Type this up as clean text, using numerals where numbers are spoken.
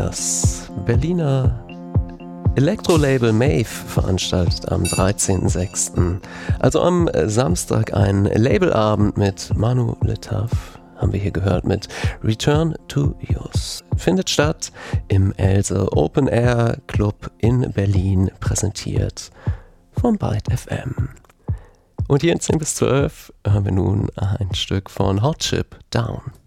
Das Berliner Elektro-Label Maeve veranstaltet am 13.06., also am Samstag, einen Labelabend mit Manu Letav, haben wir hier gehört, mit Return to Yours. Findet statt im Else Open Air Club in Berlin, präsentiert vom Byte FM. Und hier in 10 bis 12 hören wir nun ein Stück von Hot Chip Down.